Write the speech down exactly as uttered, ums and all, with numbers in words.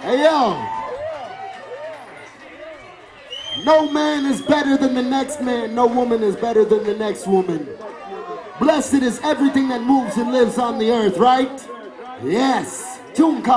Hey, yo. No man is better than the next man. No woman is better than the next woman. Blessed is everything that moves and lives on the earth, right? Yes. Tune